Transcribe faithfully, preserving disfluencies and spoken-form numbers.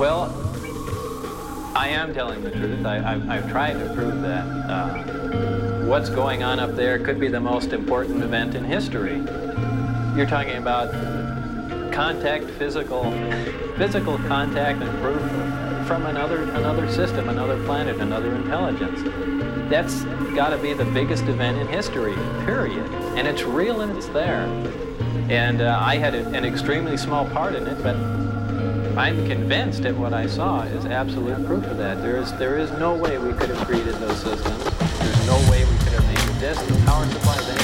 Well, I am telling the truth. I, I've, I've tried to prove that uh, what's going on up there could be the most important event in history. You're talking about contact, physical, physical contact and proof from another another system, another planet, another intelligence. That's got to be the biggest event in history, period. And it's real and it's there. And uh, I had a, an extremely small part in it, but I'm convinced that what I saw is absolute proof of that. There is there is no way we could have created those systems. There's no way we could have made this. The power supply is